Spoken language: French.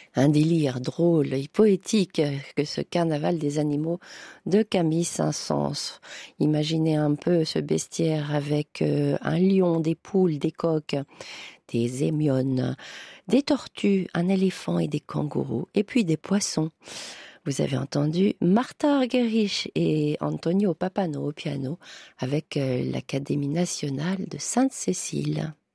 Un délire drôle et poétique que ce carnaval des animaux de Camille Saint-Saëns. Imaginez un peu ce bestiaire avec un lion, des poules, des coqs, des émiones, des tortues, un éléphant et des kangourous, et puis des poissons. Vous avez entendu Martha Argerich et Antonio Papano au piano avec l'Académie nationale de Sainte-Cécile.